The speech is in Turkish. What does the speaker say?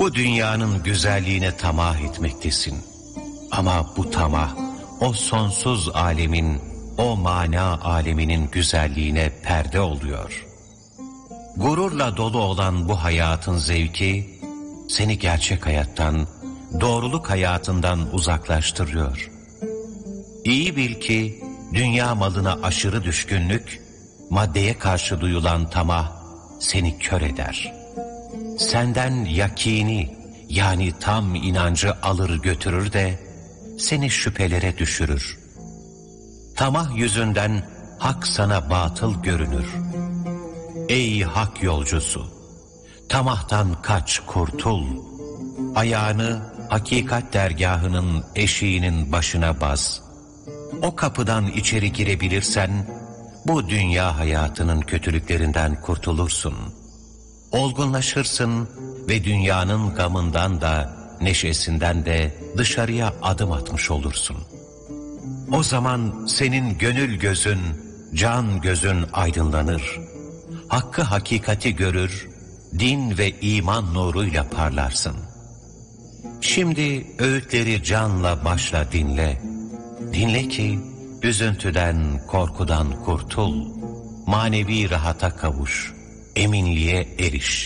Bu dünyanın güzelliğine tamah etmektesin. Ama bu tamah, o sonsuz alemin, o mana aleminin güzelliğine perde oluyor. Gururla dolu olan bu hayatın zevki, seni gerçek hayattan, doğruluk hayatından uzaklaştırıyor. İyi bil ki, dünya malına aşırı düşkünlük, maddeye karşı duyulan tamah, seni kör eder. Senden yakini, yani tam inancı alır götürür de, seni şüphelere düşürür. Tamah yüzünden hak sana batıl görünür. Ey hak yolcusu! Tamahtan kaç, kurtul. Ayağını hakikat dergahının eşiğinin başına bas. O kapıdan içeri girebilirsen, bu dünya hayatının kötülüklerinden kurtulursun. Olgunlaşırsın ve dünyanın gamından da, neşesinden de dışarıya adım atmış olursun. O zaman senin gönül gözün, can gözün aydınlanır. Hakkı hakikati görür, din ve iman nuruyla parlarsın. Şimdi öğütleri canla başla dinle. Dinle ki üzüntüden, korkudan kurtul. Manevi rahata kavuş, eminliğe eriş.